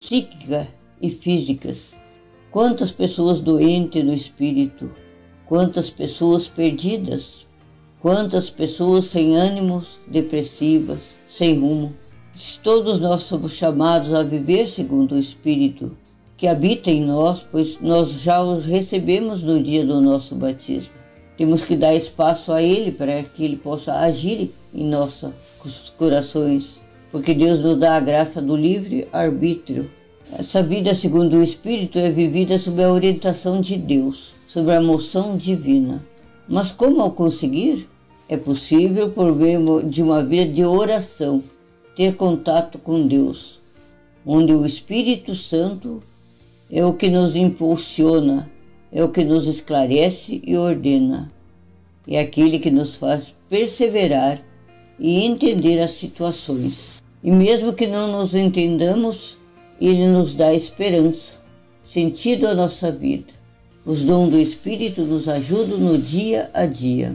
psíquicas e físicas. Quantas pessoas doentes no espírito, quantas pessoas perdidas, quantas pessoas sem ânimos, depressivas, sem rumo. Todos nós somos chamados a viver segundo o Espírito que habita em nós, pois nós já o recebemos no dia do nosso batismo. Temos que dar espaço a Ele para que Ele possa agir em nossos corações, porque Deus nos dá a graça do livre arbítrio. Essa vida segundo o Espírito é vivida sob a orientação de Deus, sob a moção divina. Mas como ao conseguir? É possível por meio de uma vida de oração, ter contato com Deus, onde o Espírito Santo é o que nos impulsiona, é o que nos esclarece e ordena. É aquele que nos faz perseverar e entender as situações. E mesmo que não nos entendamos, Ele nos dá esperança, sentido à nossa vida. Os dons do Espírito nos ajudam no dia a dia.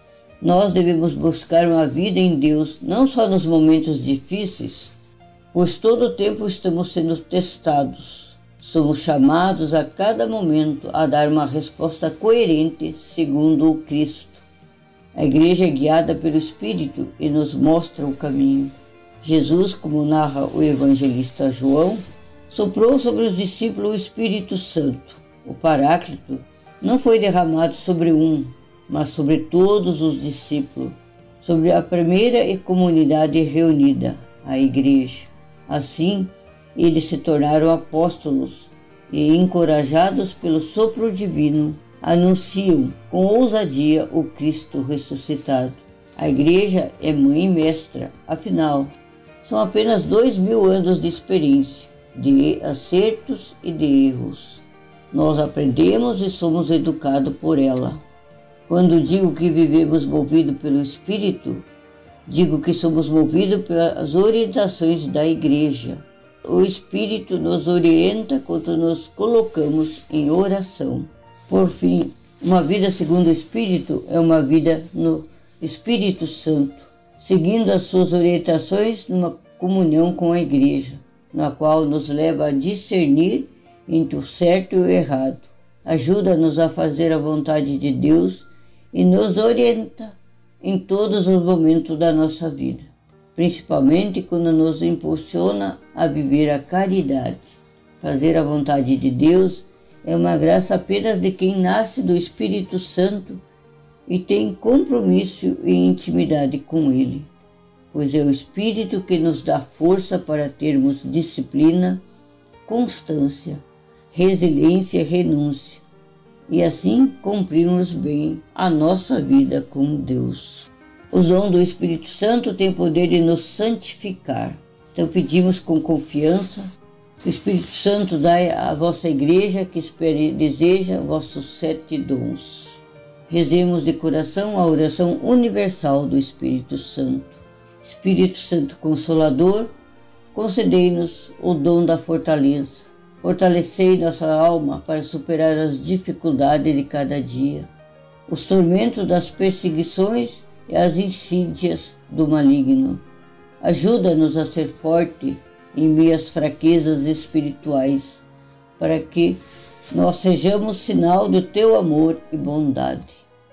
Nós devemos buscar uma vida em Deus, não só nos momentos difíceis, pois todo o tempo estamos sendo testados. Somos chamados a cada momento a dar uma resposta coerente segundo o Cristo. A igreja é guiada pelo Espírito e nos mostra o caminho. Jesus, como narra o evangelista João, soprou sobre os discípulos o Espírito Santo. O Paráclito não foi derramado sobre um, mas sobre todos os discípulos, sobre a primeira comunidade reunida, a igreja. Assim, eles se tornaram apóstolos e, encorajados pelo sopro divino, anunciam com ousadia o Cristo ressuscitado. A igreja é mãe e mestra, afinal, são apenas 2000 anos de experiência, de acertos e de erros. Nós aprendemos e somos educados por ela. Quando digo que vivemos movidos pelo Espírito, digo que somos movidos pelas orientações da igreja. O Espírito nos orienta quando nos colocamos em oração. Por fim, uma vida segundo o Espírito é uma vida no Espírito Santo, seguindo as suas orientações numa comunhão com a igreja, na qual nos leva a discernir entre o certo e o errado. Ajuda-nos a fazer a vontade de Deus e nos orienta em todos os momentos da nossa vida, principalmente quando nos impulsiona a viver a caridade. Fazer a vontade de Deus é uma graça apenas de quem nasce do Espírito Santo e tem compromisso e intimidade com Ele, pois é o Espírito que nos dá força para termos disciplina, constância, resiliência e renúncia, e assim cumprirmos bem a nossa vida com Deus. Os dons do Espírito Santo têm o poder de nos santificar. Então pedimos com confiança que o Espírito Santo dai à vossa igreja que espere e deseja vossos 7 dons. Rezemos de coração a oração universal do Espírito Santo. Espírito Santo Consolador, concedei-nos o dom da fortaleza. Fortalecei nossa alma para superar as dificuldades de cada dia, os tormentos das perseguições e as insídias do maligno. Ajuda-nos a ser forte em meio às fraquezas espirituais, para que nós sejamos sinal do teu amor e bondade.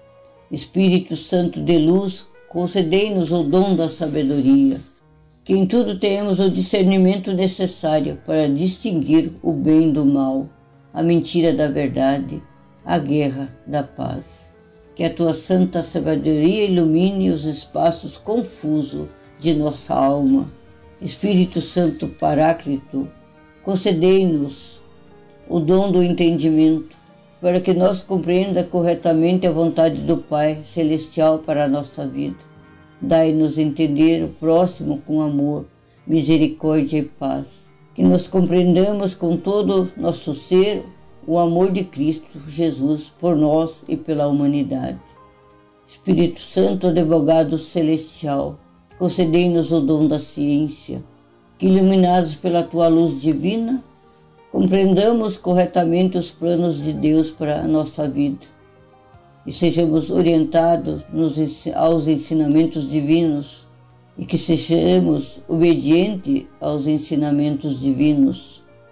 Espírito Santo de luz, concedei-nos o dom da sabedoria, que em tudo tenhamos o discernimento necessário para distinguir o bem do mal, a mentira da verdade, a guerra da paz. Que a tua santa sabedoria ilumine os espaços confusos de nossa alma. Espírito Santo Paráclito, concedei-nos o dom do entendimento, para que nós compreenda corretamente a vontade do Pai Celestial para a nossa vida. Dai-nos entender o próximo com amor, misericórdia e paz. Que nós compreendamos com todo nosso ser o amor de Cristo Jesus por nós e pela humanidade. Espírito Santo, advogado celestial, concedei-nos o dom da ciência, que, iluminados pela tua luz divina, compreendamos corretamente os planos de Deus para a nossa vida e sejamos orientados aos ensinamentos divinos e que sejamos obedientes aos ensinamentos divinos.